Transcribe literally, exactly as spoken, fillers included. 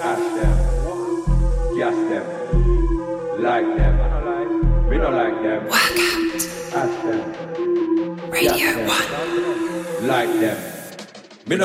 ask them, gas them, like them, we don't like them, Workout ask them, Radio gas them, one. like them.